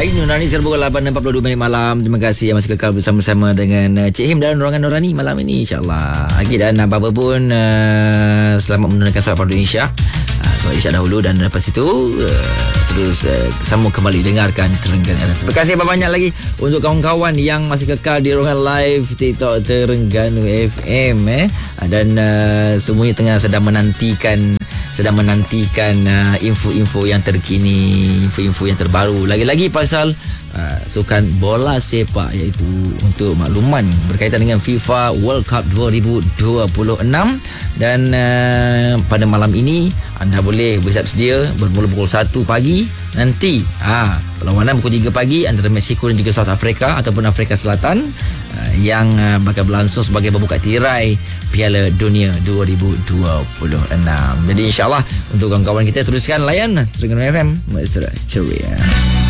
Baik, Nurani sekarang pukul 8.42 minit malam. Terima kasih yang masih kekal bersama-sama dengan Cik Him dan Ruangan Nurani malam ini, insyaAllah. Okey, dan apa-apa pun selamat menunaikan solat fardu Isyak. Solat Isyak dahulu dan lepas itu terus sambung kembali dengarkan Terenggan FM. Terima kasih banyak lagi untuk kawan-kawan yang masih kekal di ruangan live TikTok Terengganu FM dan semuanya sedang menantikan info-info yang terkini, info-info yang terbaru. Lagi-lagi pasal sukan bola sepak, iaitu untuk makluman berkaitan dengan FIFA World Cup 2026. Dan pada malam ini anda boleh bersiap sedia bermula pukul 1 pagi nanti. Perlawanan pukul 3 pagi antara Mexico dan juga South Africa ataupun Afrika Selatan yang bakal berlangsung sebagai pembuka tirai Piala Dunia 2026. Jadi insyaAllah untuk kawan-kawan kita teruskan layan Terengganu FM Mesra Ceria.